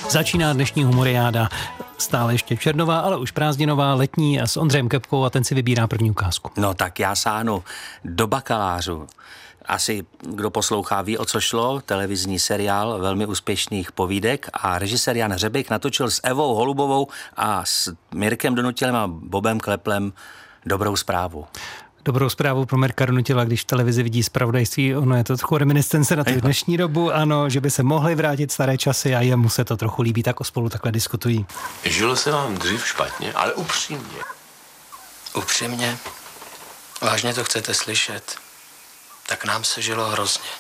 Začíná dnešní humoriáda, stále ještě červnová, ale už prázdninová, letní a s Ondřejem Kepkou a ten si vybírá první ukázku. No tak já sáhnu do Bakalářů. Asi kdo poslouchá ví, o co šlo, televizní seriál velmi úspěšných povídek a režisér Jan Hřebejk natočil s Evou Holubovou a s Mirkem Donutilem a Bobem Kleplem Dobrou zprávu. Dobrou zprávu pro Mirka Donutila, když v televizi vidí zpravodajství, ono je to trochu reminiscence na tu dnešní dobu, ano, že by se mohly vrátit staré časy a jemu se to trochu líbí, tak o spolu takhle diskutují. Žilo se vám dřív špatně, ale upřímně. Upřímně? Vážně to chcete slyšet? Tak nám se žilo hrozně.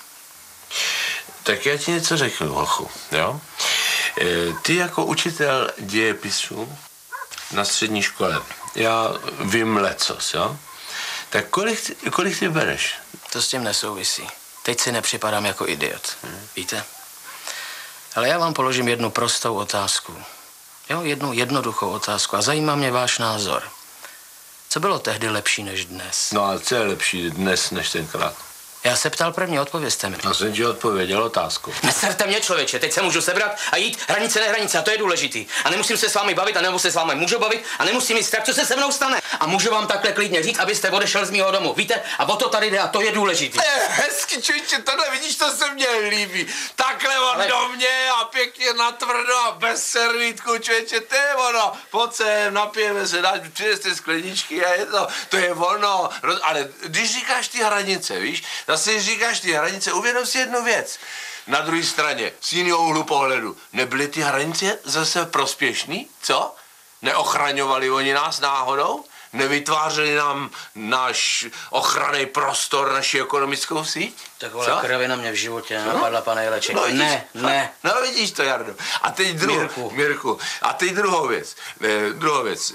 Tak já ti něco řeknu, hochu, jo? Ty jako učitel dějepisu na střední škole, já vím lecos, jo? Tak kolik ty bereš? To s tím nesouvisí. Teď si nepřipadám jako idiot, víte? Ale já vám položím jednu prostou otázku. Jo, jednu jednoduchou otázku a zajímá mě váš názor. Co bylo tehdy lepší než dnes? No a co je lepší dnes než tenkrát? Já se ptal první, odpovězte mi. Já jsem ti odpověděl otázku. Neserte mě, člověče, teď se můžu sebrat a jít hranice, nehranice, a to je důležitý. A nemusím se s vámi bavit, a nebo se s vámi můžu bavit, a nemusím mít strach, co se mnou stane. A můžu vám takhle klidně říct, abyste odešel z mýho domu. Víte? A o to tady jde, a to je důležitý. Hezky, člověče, tohle vidíš, to se mně líbí. Takhle on do mě a pěkně natvrdo a bez servítku, člověče, to je ono. Pojď sem, napijeme se, přineste skleničky a je to je ono. Ale když říkáš ty hranice, víš, zase říkáš ty hranice, uvědom si jednu věc. Na druhé straně, z jiného úhlu pohledu, nebyly ty hranice zase prospěšný, co? Neochraňovali oni nás náhodou? Nevytvářeli nám náš ochranný prostor, naši ekonomickou síť? Taková kravina mě v životě napadla, pane Jeleček. No, ne. No vidíš to, Jardo. A teď Mirku. A teď druhou věc.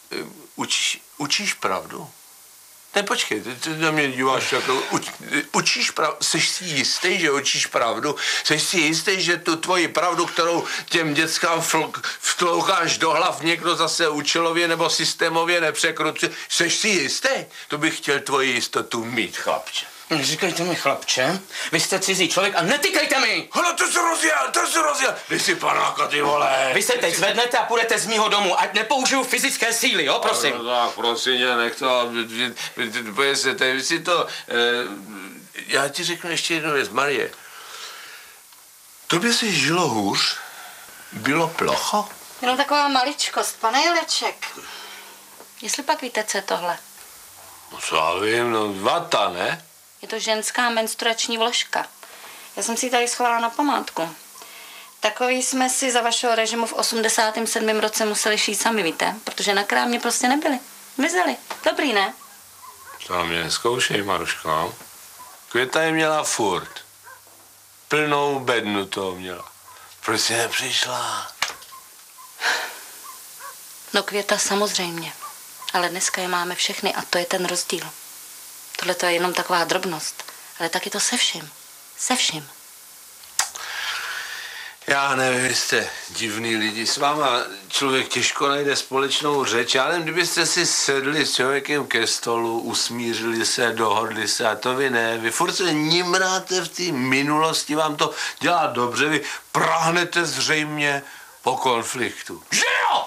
Učíš pravdu? Ne, počkej, ty na mě díváš jako, učíš pravdu, jsi si jistý, že učíš pravdu? Jsi si jistý, že tu tvoji pravdu, kterou těm dětskám vtloukáš do hlav, někdo zase účelově nebo systémově nepřekrucuje? Jsi si jistý? To bych chtěl tvoji jistotu mít, chlapče. Neříkejte mi, chlapče, vy jste cizí člověk a netykejte mi! Hele, to se rozjel! Ty jsi panáka, ty vole! Vy se teď zvednete a půjdete z mýho domu, ať nepoužiju fyzické síly, jo, prosím. No tak, prosím tě, nech to, vy si to, já ti řeknu ještě jednu věc, Marie. Tobě si žilo hůř? Bylo plocho? Jenom taková maličkost, pane Jeleček. Jestli pak víte, co je tohle? No co já vím, no vata, ne? Je to ženská menstruační vložka. Já jsem si ji tady schovala na památku. Takový jsme si za vašeho režimu v 87. roce museli šít sami, víte? Protože na krámě prostě nebyli. Mizeli. Dobrý, ne? To mě neskoušej, Maruško. Květa je měla furt. Plnou bednu toho měla. Proč jsi nepřišla? No Květa samozřejmě. Ale dneska je máme všechny a to je ten rozdíl. Tohle to je jenom taková drobnost. Ale taky to se vším. Se vším. Já nevím, vy jste divný lidi. S váma člověk těžko najde společnou řeč. Já nevím, kdybyste si sedli s člověkem ke stolu, usmířili se, dohodli se, a to vy ne. Vy furt se nimráte v té minulosti, vám to dělá dobře, vy prahnete zřejmě po konfliktu. Že jo?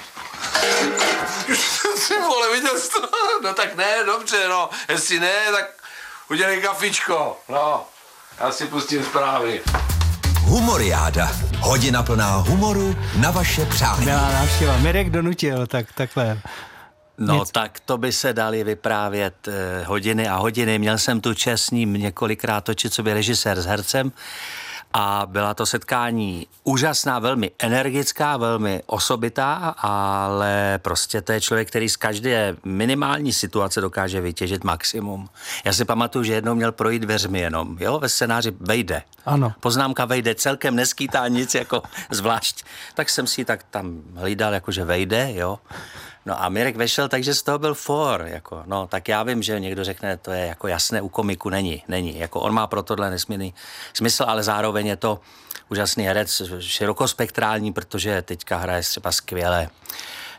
Ty vole, viděl jsi to? No tak ne, dobře, no. Jestli ne, tak udělej kafičko. No, já si pustím zprávy. Humoriáda. Hodina plná humoru na vaše přání. Milá návštěva. Mirek Donutil, takhle. No tak to by se dali vyprávět hodiny a hodiny. Měl jsem tu čest s ním několikrát točit, co by režisér s hercem. A byla to setkání úžasná, velmi energická, velmi osobitá, ale prostě to je člověk, který z každé minimální situace dokáže vytěžit maximum. Já si pamatuju, že jednou měl projít dveřmi jenom, jo, ve scénáři vejde. Ano. Poznámka vejde, celkem neskýtá nic jako zvlášť. Tak jsem si tak tam hlídal, jakože vejde, jo. No a Mirek vešel, takže z toho byl for, jako, no, tak já vím, že někdo řekne, to je jako jasné, u komiku není, jako on má pro tohle nesmírný smysl, ale zároveň je to úžasný herec, širokospektrální, protože teďka hraje třeba skvěle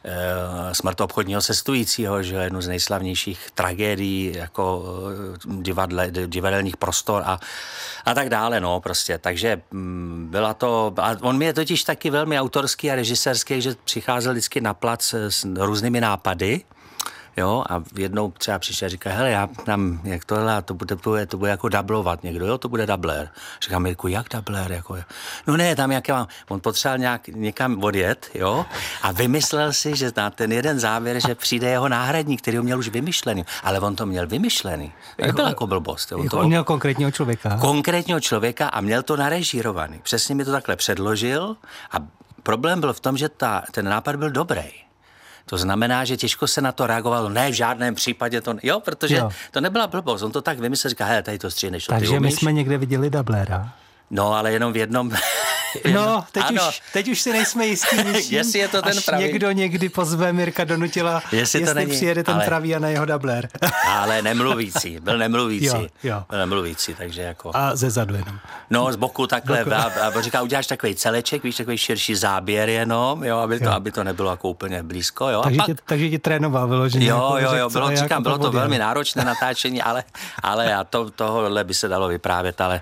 Smrt obchodního cestujícího, že jednu z nejslavnějších tragédií jako divadelních prostor a tak dále, no prostě. Takže byla to, a on mi je totiž taky velmi autorský a režisérský, že přicházel vždycky na plac s různými nápady. Jo, a jednou třeba přišel a říká, hele, já tam, jak tohle, a to bude jako dublovat někdo, jo, to bude dubler. Říkám, Mirku, jak dubler, jako, no ne, tam jak já mám, on potřeboval někam odjet, jo, a vymyslel si, že na ten jeden závěr, že přijde jeho náhradník, který ho měl už vymyšlený, ale on to měl vymyšlený. To byl jako blbost. On měl konkrétního člověka. Konkrétního člověka a měl to narežírovaný. Přesně mi to takhle předložil a problém byl v tom, že ten nápad byl dobrý. To znamená, že těžko se na to reagovalo. Ne, v žádném případě to... Jo, protože to nebyla blbost. On to tak vymyslel, říká, hele, tady to stříhneš, to ty umíš. Takže my jsme někde viděli dublera. No, ale jenom v jednom... No, teď už si nejsme jistí ničím, jestli je to ten až pravý. Někdo někdy pozve Mirka Donutila, jestli přijede ten pravý a na jeho dubler. Ale nemluvící, byl nemluvící. Jo. Byl nemluvící, takže jako... A ze zadu jenom. No, z boku takhle. A říká, uděláš takový celeček, víš, takový širší záběr jenom, jo, aby to nebylo jako úplně blízko, jo. Takže tě trénoval vyloženě. Jo, bylo to velmi náročné natáčení, ale a tohle by se dalo vyprávět, ale...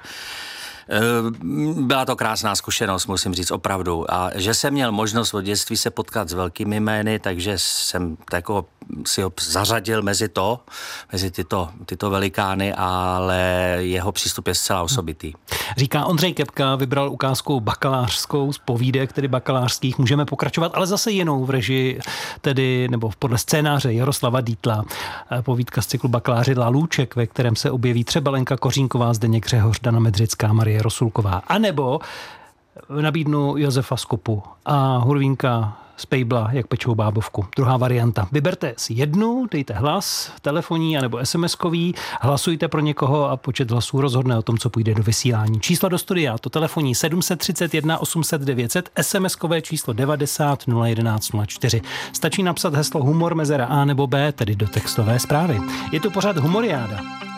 Byla to krásná zkušenost, musím říct, opravdu. A že jsem měl možnost od dětství se potkat s velkými jmény, takže jsem jako si ho zařadil mezi tyto velikány, ale jeho přístup je zcela osobitý. Říká Ondřej Kepka, vybral ukázku bakalářskou z povídek, tedy bakalářských. Můžeme pokračovat, ale zase jinou v režii, tedy nebo podle scénáře Jaroslava Dietla. Povídka z cyklu Bakaláři Lalůček, ve kterém se objeví třeba Lenka Kořínková, Zdeněk Řehoř, Dana Medřická, Marie Rosulková. A nebo nabídnu Josefa Skopu a Hurvínka z Pejbla, jak pečou bábovku. Druhá varianta. Vyberte si jednu, dejte hlas, telefonní anebo SMS-kový, hlasujte pro někoho a počet hlasů rozhodne o tom, co půjde do vysílání. Číslo do studia, to telefonní 731 800 900, SMS-kové číslo 90 011 04. Stačí napsat heslo humor mezera A nebo B, tedy do textové zprávy. Je to pořád Humoriáda.